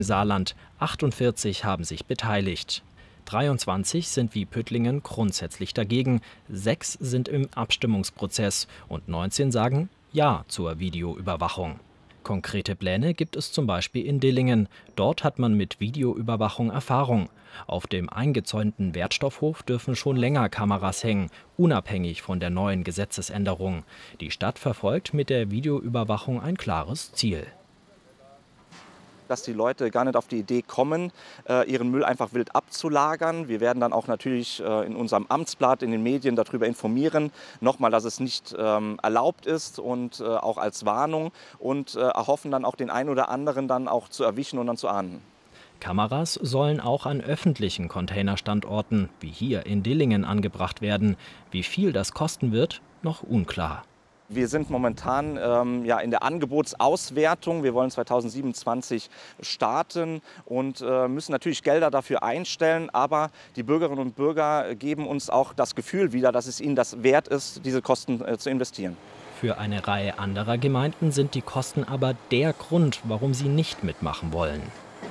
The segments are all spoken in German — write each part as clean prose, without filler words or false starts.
Saarland. 48 haben sich beteiligt. 23 sind wie Püttlingen grundsätzlich dagegen, 6 sind im Abstimmungsprozess und 19 sagen Ja zur Videoüberwachung. Konkrete Pläne gibt es zum Beispiel in Dillingen. Dort hat man mit Videoüberwachung Erfahrung. Auf dem eingezäunten Wertstoffhof dürfen schon länger Kameras hängen, unabhängig von der neuen Gesetzesänderung. Die Stadt verfolgt mit der Videoüberwachung ein klares Ziel. Dass die Leute gar nicht auf die Idee kommen, ihren Müll einfach wild abzulagern. Wir werden dann auch natürlich in unserem Amtsblatt, in den Medien darüber informieren, nochmal, dass es nicht erlaubt ist und auch als Warnung und erhoffen dann auch den einen oder anderen dann auch zu erwischen und dann zu ahnden. Kameras sollen auch an öffentlichen Containerstandorten, wie hier in Dillingen, angebracht werden. Wie viel das kosten wird, noch unklar. Wir sind momentan in der Angebotsauswertung. Wir wollen 2027 starten und müssen natürlich Gelder dafür einstellen. Aber die Bürgerinnen und Bürger geben uns auch das Gefühl wieder, dass es ihnen das wert ist, diese Kosten zu investieren. Für eine Reihe anderer Gemeinden sind die Kosten aber der Grund, warum sie nicht mitmachen wollen.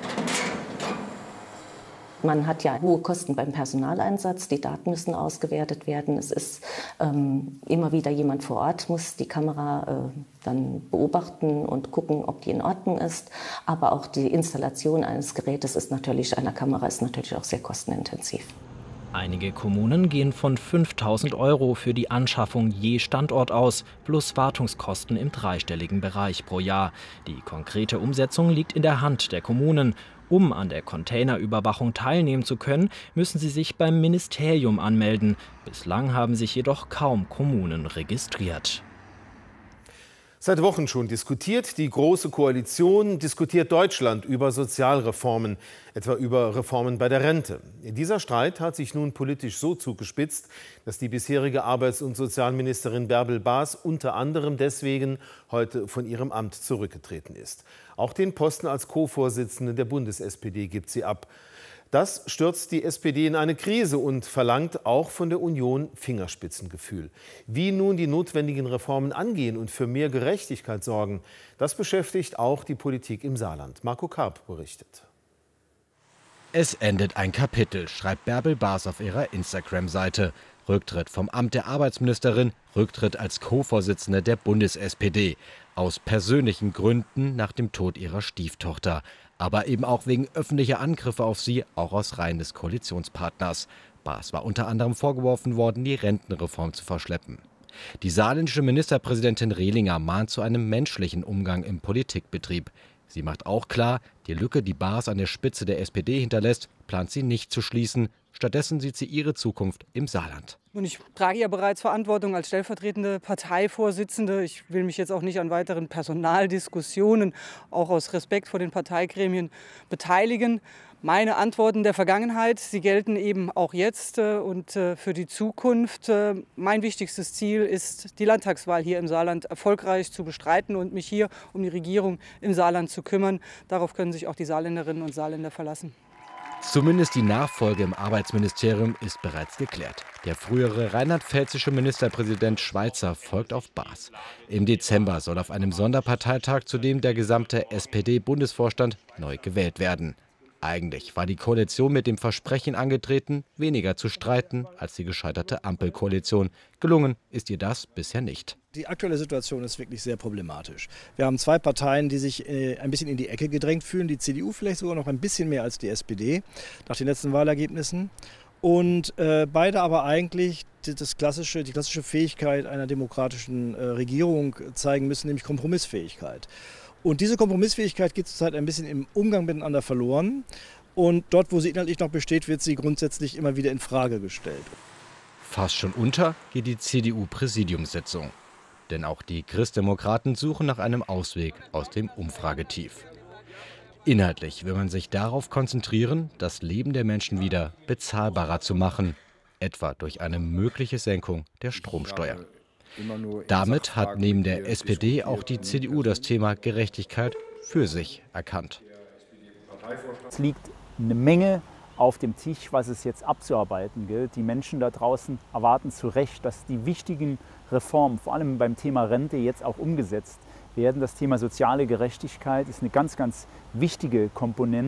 Man hat ja hohe Kosten beim Personaleinsatz, die Daten müssen ausgewertet werden. Es ist immer wieder jemand vor Ort, muss die Kamera dann beobachten und gucken, ob die in Ordnung ist. Aber auch die Installation eines Gerätes einer Kamera ist natürlich auch sehr kostenintensiv. Einige Kommunen gehen von 5.000 € für die Anschaffung je Standort aus, plus Wartungskosten im dreistelligen Bereich pro Jahr. Die konkrete Umsetzung liegt in der Hand der Kommunen. Um an der Containerüberwachung teilnehmen zu können, müssen sie sich beim Ministerium anmelden. Bislang haben sich jedoch kaum Kommunen registriert. Seit Wochen schon diskutiert die Große Koalition, diskutiert Deutschland über Sozialreformen, etwa über Reformen bei der Rente. Dieser Streit hat sich nun politisch so zugespitzt, dass die bisherige Arbeits- und Sozialministerin Bärbel Baas unter anderem deswegen heute von ihrem Amt zurückgetreten ist. Auch den Posten als Co-Vorsitzende der Bundes-SPD gibt sie ab. Das stürzt die SPD in eine Krise und verlangt auch von der Union Fingerspitzengefühl. Wie nun die notwendigen Reformen angehen und für mehr Gerechtigkeit sorgen, das beschäftigt auch die Politik im Saarland. Marco Karp berichtet. Es endet ein Kapitel, schreibt Bärbel Baas auf ihrer Instagram-Seite. Rücktritt vom Amt der Arbeitsministerin, Rücktritt als Co-Vorsitzende der Bundes-SPD. Aus persönlichen Gründen nach dem Tod ihrer Stieftochter. Aber eben auch wegen öffentlicher Angriffe auf sie, auch aus Reihen des Koalitionspartners. Baas war unter anderem vorgeworfen worden, die Rentenreform zu verschleppen. Die saarländische Ministerpräsidentin Rehlinger mahnt zu einem menschlichen Umgang im Politikbetrieb. Sie macht auch klar, die Lücke, die Baas an der Spitze der SPD hinterlässt, plant sie nicht zu schließen. Stattdessen sieht sie ihre Zukunft im Saarland. Und ich trage ja bereits Verantwortung als stellvertretende Parteivorsitzende. Ich will mich jetzt auch nicht an weiteren Personaldiskussionen, auch aus Respekt vor den Parteigremien, beteiligen. Meine Antworten der Vergangenheit, sie gelten eben auch jetzt und für die Zukunft. Mein wichtigstes Ziel ist, die Landtagswahl hier im Saarland erfolgreich zu bestreiten und mich hier um die Regierung im Saarland zu kümmern. Darauf können sich auch die Saarländerinnen und Saarländer verlassen. Zumindest die Nachfolge im Arbeitsministerium ist bereits geklärt. Der frühere rheinland-pfälzische Ministerpräsident Schweizer folgt auf Baas. Im Dezember soll auf einem Sonderparteitag zudem der gesamte SPD-Bundesvorstand neu gewählt werden. Eigentlich war die Koalition mit dem Versprechen angetreten, weniger zu streiten als die gescheiterte Ampelkoalition. Gelungen ist ihr das bisher nicht. Die aktuelle Situation ist wirklich sehr problematisch. Wir haben zwei Parteien, die sich ein bisschen in die Ecke gedrängt fühlen. Die CDU vielleicht sogar noch ein bisschen mehr als die SPD nach den letzten Wahlergebnissen. Und beide aber eigentlich die klassische Fähigkeit einer demokratischen Regierung zeigen müssen, nämlich Kompromissfähigkeit. Und diese Kompromissfähigkeit geht zurzeit ein bisschen im Umgang miteinander verloren. Und dort, wo sie inhaltlich noch besteht, wird sie grundsätzlich immer wieder in Frage gestellt. Fast schon unter geht die CDU-Präsidiumssitzung. Denn auch die Christdemokraten suchen nach einem Ausweg aus dem Umfragetief. Inhaltlich will man sich darauf konzentrieren, das Leben der Menschen wieder bezahlbarer zu machen, etwa durch eine mögliche Senkung der Stromsteuer. Damit hat neben der SPD auch die CDU das Thema Gerechtigkeit für sich erkannt. Es liegt eine Menge auf dem Tisch, was es jetzt abzuarbeiten gilt. Die Menschen da draußen erwarten zu Recht, dass die wichtigen Reformen, vor allem beim Thema Rente, jetzt auch umgesetzt werden. Das Thema soziale Gerechtigkeit ist eine ganz, ganz wichtige Komponente.